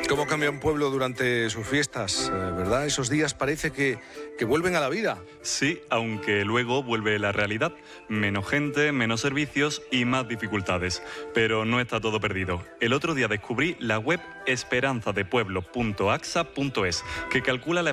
Cómo cambia un pueblo durante sus fiestas, ¿verdad? Esos días parece que vuelven a la vida. Sí, aunque luego vuelve la realidad. Menos gente, menos servicios y más dificultades. Pero no está todo perdido. El otro día descubrí la web esperanzadepueblo.axa.es, que calcula la